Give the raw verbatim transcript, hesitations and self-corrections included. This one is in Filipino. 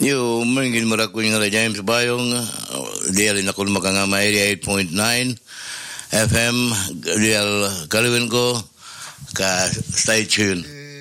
Yo, mungkin merakuin nga James Bayong, dia rin ako makangama area eight point nine F M, dia kaliwin ko, ka stay tuned.